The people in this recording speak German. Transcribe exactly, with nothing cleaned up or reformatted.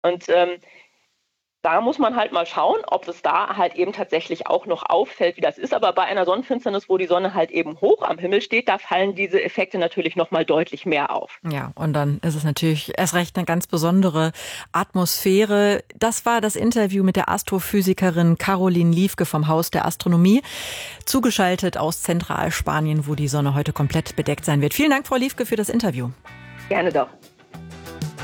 Und ähm, da muss man halt mal schauen, ob es da halt eben tatsächlich auch noch auffällt, wie das ist. Aber bei einer Sonnenfinsternis, wo die Sonne halt eben hoch am Himmel steht, da fallen diese Effekte natürlich noch mal deutlich mehr auf. Ja, und dann ist es natürlich erst recht eine ganz besondere Atmosphäre. Das war das Interview mit der Astrophysikerin Caroline Liefke vom Haus der Astronomie, zugeschaltet aus Zentralspanien, wo die Sonne heute komplett bedeckt sein wird. Vielen Dank, Frau Liefke, für das Interview. Gerne doch.